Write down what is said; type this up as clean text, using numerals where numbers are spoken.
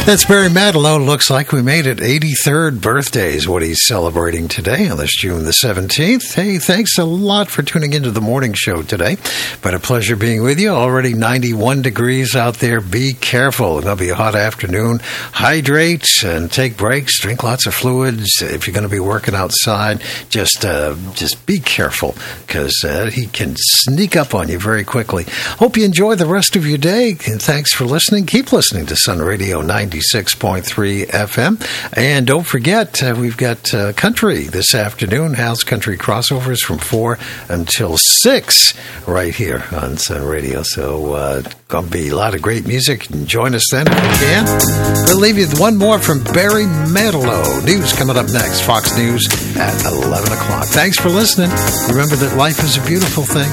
That's Barry Manilow. Looks like we made it. 83rd birthday is what he's celebrating today on this June the 17th. Hey, thanks a lot for tuning into the morning show today. But a pleasure being with you. Already 91 degrees out there. Be careful. It's going to be a hot afternoon. Hydrate and take breaks. Drink lots of fluids. If you're going to be working outside, just be careful because he can sneak up on you very quickly. Hope you enjoy the rest of your day. And thanks for listening. Keep listening to Sun Radio 96.3 FM. And don't forget, we've got country this afternoon. Hal's Country Crossovers from 4 until 6 right here on Sun Radio. So going to be a lot of great music. Join us then if you can. We'll leave you with one more from Barry Manilow. News coming up next. Fox News at 11 o'clock. Thanks for listening. Remember that life is a beautiful thing.